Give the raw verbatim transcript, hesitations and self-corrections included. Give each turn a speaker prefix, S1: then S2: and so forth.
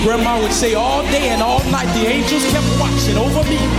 S1: Grandma would say all day and all night the angels kept watching over me.